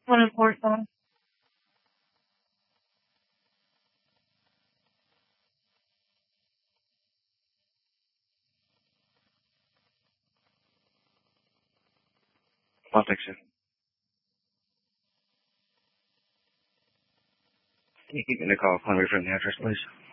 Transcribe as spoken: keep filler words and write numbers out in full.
One in Fort Dodge. I'll fix it. Can you keep me in the call? Can we return the address, please?